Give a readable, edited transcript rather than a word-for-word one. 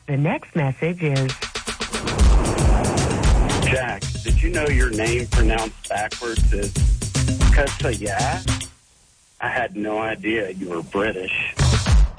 The next message is... Jack, did you know your name pronounced backwards is Kasaya? I had no idea you were British.